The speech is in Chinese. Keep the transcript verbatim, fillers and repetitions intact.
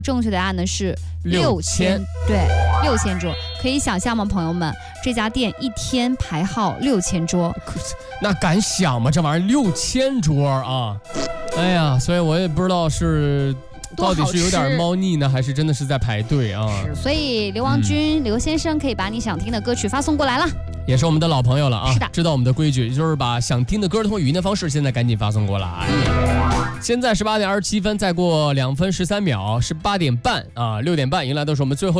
正确答案呢是六千， 对，六千桌。可以想象吗，朋友们？这家店一天排号六千桌， 那敢想吗？这玩意儿六千桌啊！哎呀，所以我也不知道是到底是有点猫腻呢，还是真的是在排队啊？ 所以刘王军、嗯、刘先生可以把你想听的歌曲发送过来了。 也是我们的老朋友了啊， 是的， 知道我们的规矩，就是把想听的歌通过语音的方式，现在赶紧发送过来。现在十八点二十七分，再过两分十三秒，十八点半啊，六点半迎来的是我们最后